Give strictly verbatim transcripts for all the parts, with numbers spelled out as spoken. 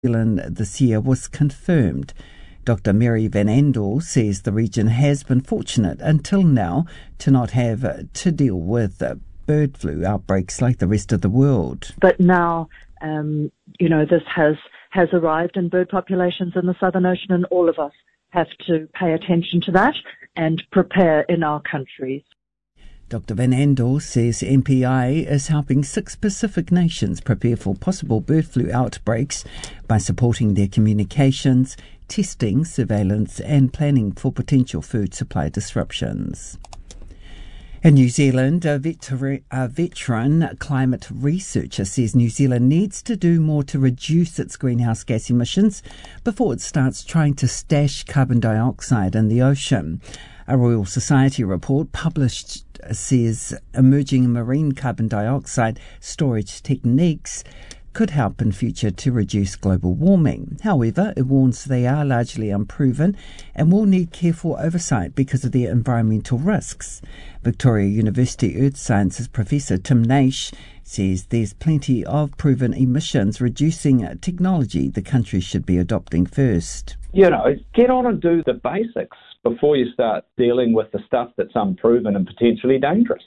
Zealand this year was confirmed. Doctor Mary Van Andel says the region has been fortunate until now to not have to deal with bird flu outbreaks like the rest of the world. But now, um, you know, this has, has arrived in bird populations in the Southern Ocean, and all of us have to pay attention to that and prepare in our countries. Doctor Van Andel says M P I is helping six Pacific nations prepare for possible bird flu outbreaks by supporting their communications, testing, surveillance and planning for potential food supply disruptions. In New Zealand, a veteran, a veteran climate researcher says New Zealand needs to do more to reduce its greenhouse gas emissions before it starts trying to stash carbon dioxide in the ocean. A Royal Society report published says emerging marine carbon dioxide storage techniques could help in future to reduce global warming. However, it warns they are largely unproven and will need careful oversight because of their environmental risks. Victoria University Earth Sciences Professor Tim Naish says there's plenty of proven emissions reducing technology the country should be adopting first. You know, get on and do the basics before you start dealing with the stuff that's unproven and potentially dangerous.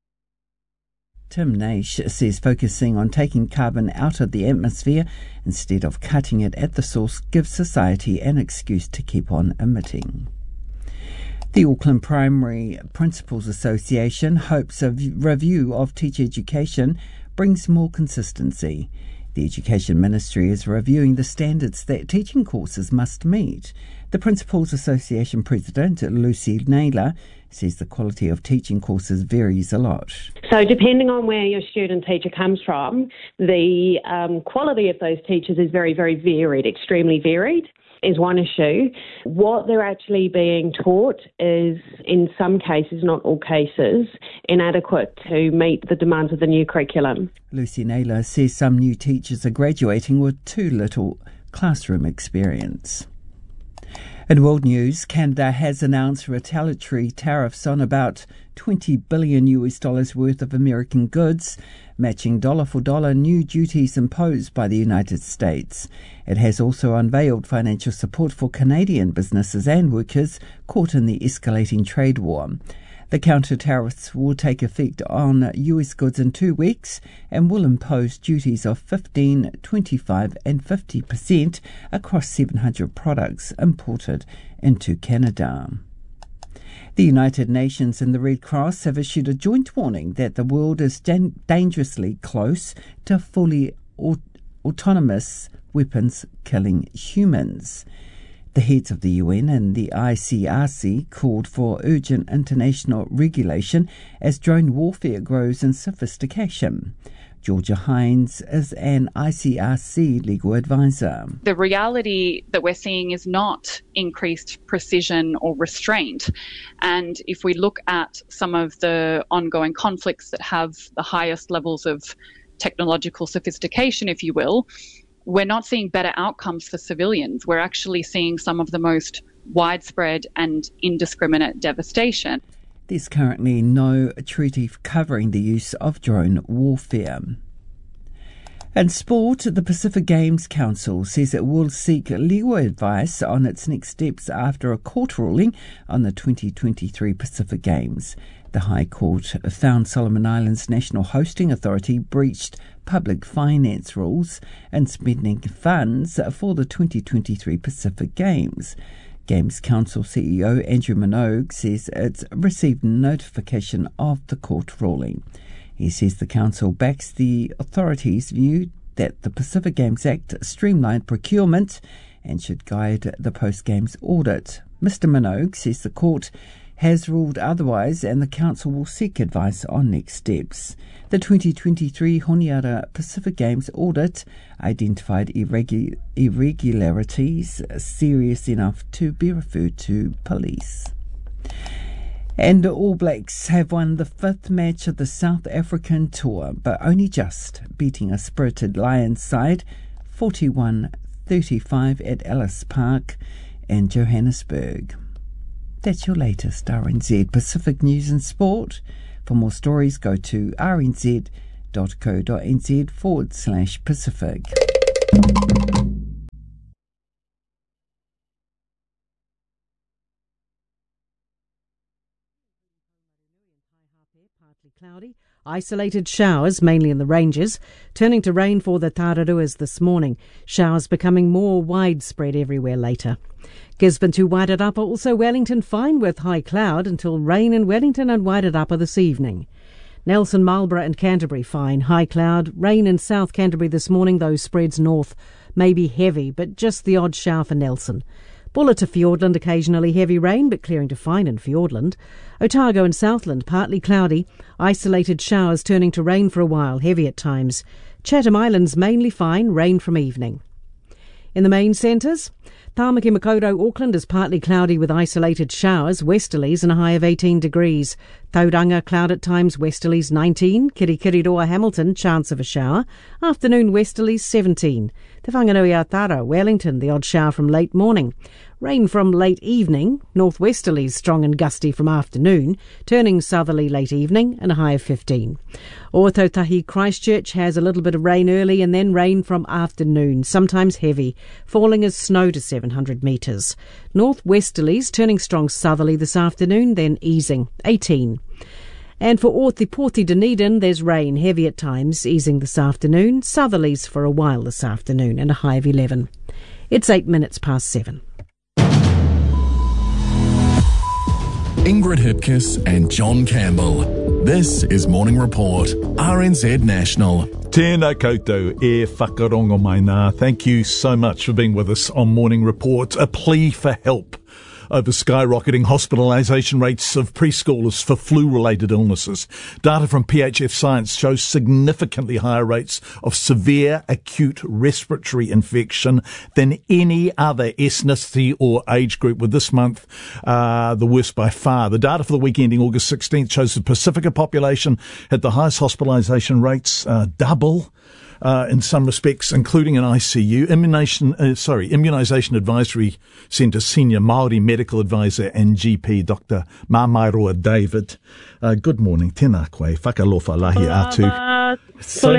Tim Naish says focusing on taking carbon out of the atmosphere instead of cutting it at the source gives society an excuse to keep on emitting. The Auckland Primary Principals Association hopes a review of teacher education brings more consistency. The Education Ministry is reviewing the standards that teaching courses must meet. The Principals Association President, Lucy Naylor, says the quality of teaching courses varies a lot. So depending on where your student teacher comes from, the um, quality of those teachers is very, very varied, extremely varied is one issue. What they're actually being taught is, in some cases, not all cases, inadequate to meet the demands of the new curriculum. Lucy Naylor says some new teachers are graduating with too little classroom experience. In world news, Canada has announced retaliatory tariffs on about twenty billion U S dollars worth of American goods, matching dollar for dollar new duties imposed by the United States. It has also unveiled financial support for Canadian businesses and workers caught in the escalating trade war. The counter-tariffs will take effect on U S goods in two weeks and will impose duties of fifteen, twenty-five and fifty percent across seven hundred products imported into Canada. The United Nations and the Red Cross have issued a joint warning that the world is dan- dangerously close to fully aut- autonomous weapons killing humans. The heads of the U N and the I C R C called for urgent international regulation as drone warfare grows in sophistication. Georgia Hines is an I C R C legal advisor. The reality that we're seeing is not increased precision or restraint. And if we look at some of the ongoing conflicts that have the highest levels of technological sophistication, if you will, we're not seeing better outcomes for civilians. We're actually seeing some of the most widespread and indiscriminate devastation. There's currently no treaty covering the use of drone warfare. In sport, the Pacific Games Council says it will seek legal advice on its next steps after a court ruling on the twenty twenty-three Pacific Games. The High Court found Solomon Islands National Hosting Authority breached public finance rules and spending funds for the twenty twenty-three Pacific Games. Games Council C E O Andrew Minogue says it's received notification of the court ruling. He says the council backs the authority's view that the Pacific Games Act streamlined procurement and should guide the post-games audit. Mister Minogue says the court has ruled otherwise and the council will seek advice on next steps. The twenty twenty-three Honiara Pacific Games audit identified irregu- irregularities serious enough to be referred to police. And All Blacks have won the fifth match of the South African tour, but only just, beating a spirited Lions side forty-one thirty-five at Ellis Park in Johannesburg. That's your latest R N Z Pacific News and Sport. For more stories, go to rnz.co.nz forward slash Pacific. Partly cloudy, isolated showers, mainly in the ranges, turning to rain for the Tararuas this morning. Showers becoming more widespread everywhere later. Gisborne to Wairarapa, also Wellington fine with high cloud until rain in Wellington and Wairarapa this evening. Nelson, Marlborough and Canterbury fine, high cloud, rain in South Canterbury this morning, though spreads north may be heavy, but just the odd shower for Nelson. Buller to Fiordland, occasionally heavy rain, but clearing to fine in Fiordland. Otago and Southland, partly cloudy. Isolated showers turning to rain for a while, heavy at times. Chatham Islands, mainly fine, rain from evening. In the main centres, Tāmaki Makaurau, Auckland is partly cloudy with isolated showers, westerlies and a high of eighteen degrees. Tauranga, cloud at times, westerlies nineteen. Kirikiriroa, Hamilton, chance of a shower. Afternoon westerlies seventeen. Te Whanganui Tara, Wellington, the odd shower from late morning. Rain from late evening, northwesterlies strong and gusty from afternoon, turning southerly late evening and a high of fifteen. Ōtautahi Christchurch has a little bit of rain early and then rain from afternoon, sometimes heavy, falling as snow to seven hundred metres. Northwesterlies turning strong southerly this afternoon, then easing, eighteen. And for Orthi Porthi Dunedin, there's rain, heavy at times, easing this afternoon, southerlies for a while this afternoon and a high of eleven. It's eight minutes past seven. Ingrid Hipkiss and John Campbell. This is Morning Report, R N Z National. Tēnā koutou e whakarongo mai nā. Thank you so much for being with us on Morning Report. A plea for help over skyrocketing hospitalisation rates of preschoolers for flu-related illnesses. Data from P H F Science shows significantly higher rates of severe acute respiratory infection than any other ethnicity or age group, with this month uh, the worst by far. The data for the week ending August sixteenth shows the Pacifica population had the highest hospitalisation rates, uh, double. Uh, in some respects, including an I C U. Immunisation, uh, sorry, Immunisation Advisory Centre Senior Māori Medical Advisor and G P, Doctor Mamairoa David. Uh, good morning. Tēnā koe. Whakalofa lahi atu. So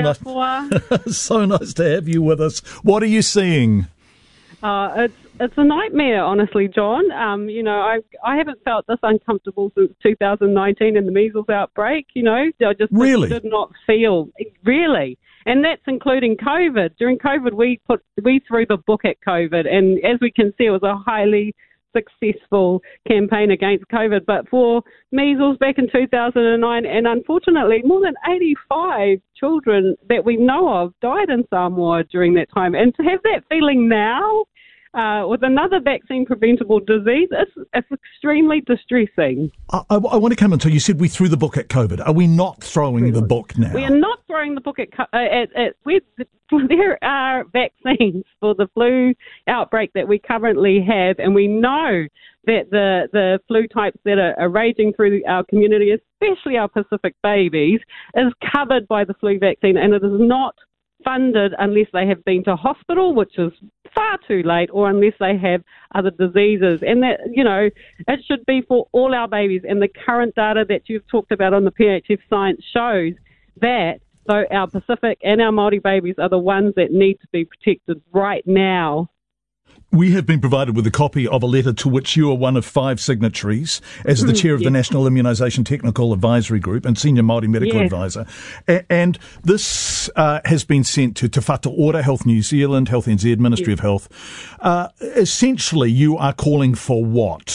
nice, so nice to have you with us. What are you seeing? Uh, it's it's a nightmare, honestly, John. Um, you know, I I haven't felt this uncomfortable since two thousand nineteen and the measles outbreak. You know, I just really did not feel really. And that's including COVID. During COVID, we put we threw the book at COVID, and as we can see, it was a highly successful campaign against COVID. But for measles back in two thousand nine, and unfortunately, more than eighty-five children that we know of died in Samoa during that time. And to have that feeling now, Uh, with another vaccine-preventable disease, it's, it's extremely distressing. I, I, I want to come into, you said we threw the book at COVID. Are we not throwing the book now? We are not throwing the book at, uh, at, at we, there are vaccines for the flu outbreak that we currently have, and we know that the, the flu types that are, are raging through our community, especially our Pacific babies, is covered by the flu vaccine, and it is not funded unless they have been to hospital, which is far too late, or unless they have other diseases. And that, you know, it should be for all our babies. And the current data that you've talked about on the P H F Science shows that so our Pacific and our Māori babies are the ones that need to be protected right now. We have been provided with a copy of a letter to which you are one of five signatories as the chair of yes. the National Immunisation Technical Advisory Group and Senior Māori Medical yes. Advisor. A- and this uh, has been sent to Te Whatu Ora, Health New Zealand, Health N Z, Ministry yes. of Health. Uh, essentially, you are calling for what?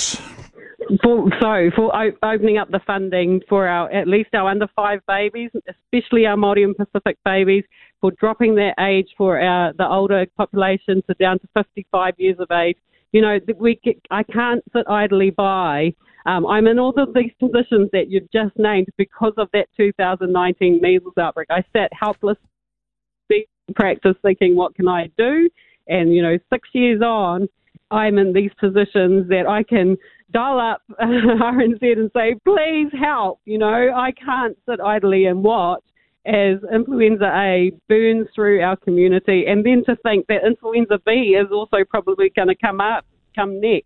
For, so, for o- opening up the funding for our at least our under five babies, especially our Māori and Pacific babies, for dropping their age for our, the older population to down to fifty-five years of age. You know, we get, I can't sit idly by. Um, I'm in all of these positions that you've just named because of that two thousand nineteen measles outbreak. I sat helpless in practice thinking, what can I do? And, you know, six years on, I'm in these positions that I can dial up R N Z and say, please help. You know, I can't sit idly and watch as influenza A burns through our community, and then to think that influenza B is also probably going to come up, come next.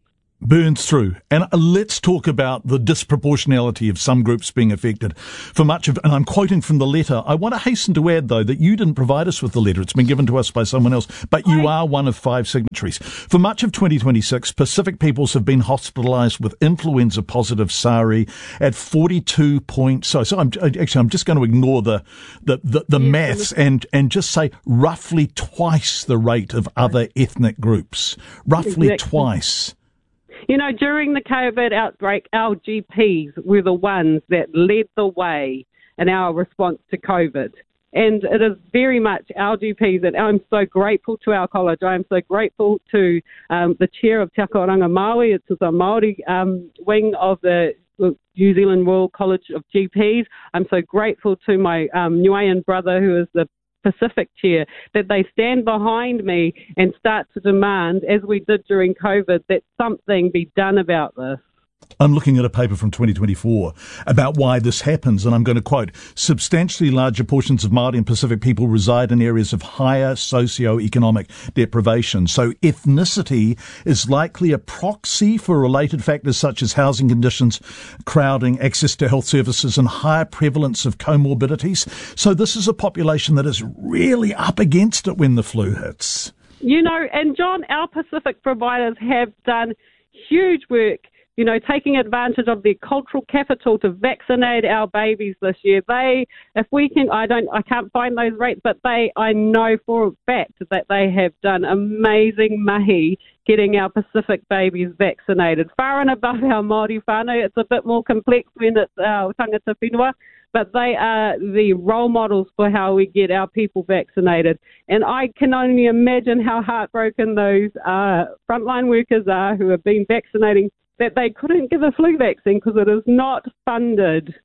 burns through. And let's talk about the disproportionality of some groups being affected. For much of, and I'm quoting from the letter, I want to hasten to add, though, that you didn't provide us with the letter. It's been given to us by someone else, but you are one of five signatories. For much of twenty twenty-six, Pacific peoples have been hospitalised with influenza-positive S A R I at forty-two point, so, so I'm, actually, I'm just going to ignore the, the, the, the maths and, and just say roughly twice the rate of other ethnic groups. Roughly exactly. twice. You know, during the COVID outbreak, our G Ps were the ones that led the way in our response to COVID. And it is very much our G Ps, and I'm so grateful to our college. I'm so grateful to um, the chair of Te Ako Oranga Māui. It's the Māori um, wing of the New Zealand Royal College of G Ps. I'm so grateful to my um, Niuean brother, who is the Pacific chair, that they stand behind me and start to demand, as we did during COVID, that something be done about this. I'm looking at a paper from twenty twenty-four about why this happens, and I'm going to quote, substantially larger portions of Māori and Pacific people reside in areas of higher socio-economic deprivation. So ethnicity is likely a proxy for related factors such as housing conditions, crowding, access to health services, and higher prevalence of comorbidities. So this is a population that is really up against it when the flu hits. You know, and John, our Pacific providers have done huge work, you know, taking advantage of their cultural capital to vaccinate our babies this year. They, if we can, I don't, I can't find those rates, but they, I know for a fact that they have done amazing mahi getting our Pacific babies vaccinated. Far and above our Māori whānau, it's a bit more complex when it's our tangata whenua, but they are the role models for how we get our people vaccinated. And I can only imagine how heartbroken those uh, frontline workers are who have been vaccinating, that they couldn't give a flu vaccine because it is not funded.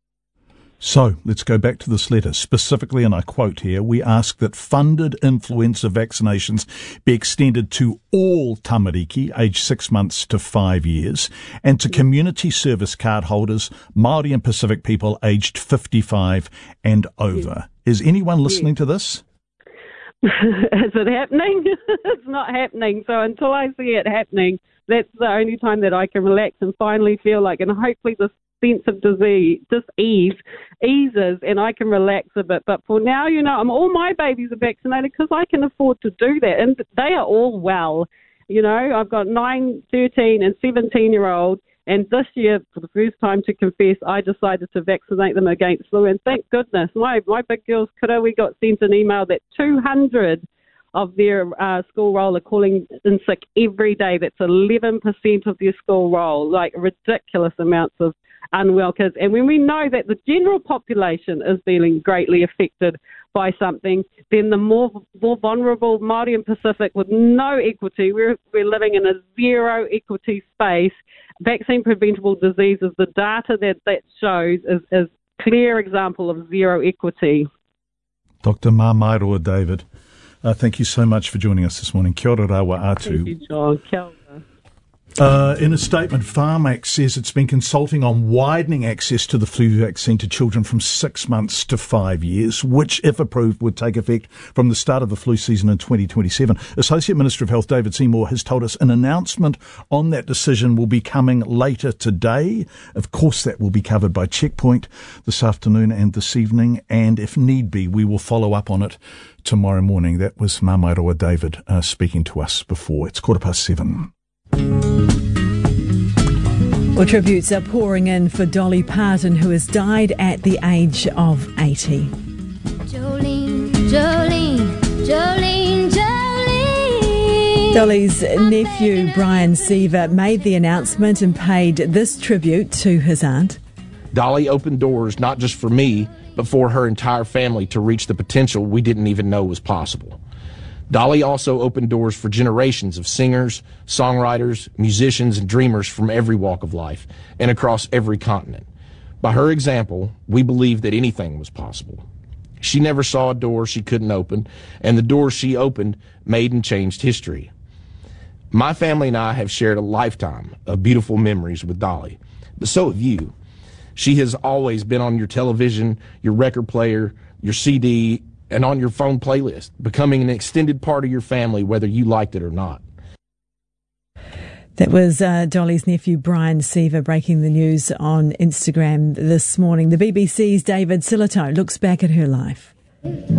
So let's go back to this letter. Specifically, and I quote here, we ask that funded influenza vaccinations be extended to all tamariki aged six months to five years and to community service card holders, Māori and Pacific people aged fifty-five and over. Yes. Is anyone listening yes. to this? Is it happening? It's not happening. So until I see it happening, that's the only time that I can relax and finally feel like, and hopefully the sense of disease, dis-ease eases and I can relax a bit. But for now, you know, I'm, all my babies are vaccinated because I can afford to do that. And they are all well. You know, I've got nine, thirteen and seventeen-year-old. And this year, for the first time to confess, I decided to vaccinate them against flu. And thank goodness, my, my big girls, kiddo, we got sent an email that two hundred of their uh, school roll are calling in sick every day. That's eleven percent of their school roll, like ridiculous amounts of unwell kids. And when we know that the general population is being greatly affected by something, then the more more vulnerable Māori and Pacific with no equity, we're, we're living in a zero equity space. Vaccine preventable diseases, the data that that shows is is clear example of zero equity. Doctor Mamaeroa David, uh, thank you so much for joining us this morning. Kia ora rawa atu. Thank you, John. Kia ora. Uh, in a statement, Pharmac says it's been consulting on widening access to the flu vaccine to children from six months to five years, which, if approved, would take effect from the start of the flu season in twenty twenty-seven. Associate Minister of Health David Seymour has told us an announcement on that decision will be coming later today. Of course, that will be covered by Checkpoint this afternoon and this evening, and if need be, we will follow up on it tomorrow morning. That was Mamaeroa David uh, speaking to us before. It's quarter past seven. Well, tributes are pouring in for Dolly Parton, who has died at the age of eighty. Jolene, Jolene, Jolene, Jolene. Dolly's nephew, Brian Seaver, made the announcement and paid this tribute to his aunt. Dolly opened doors not just for me, but for her entire family to reach the potential we didn't even know was possible. Dolly also opened doors for generations of singers, songwriters, musicians, and dreamers from every walk of life and across every continent. By her example, we believed that anything was possible. She never saw a door she couldn't open, and the doors she opened made and changed history. My family and I have shared a lifetime of beautiful memories with Dolly, but so have you. She has always been on your television, your record player, your C D, and on your phone playlist, becoming an extended part of your family, whether you liked it or not. That was uh, Dolly's nephew Brian Seaver breaking the news on Instagram this morning. The B B C's David Sillito looks back at her life.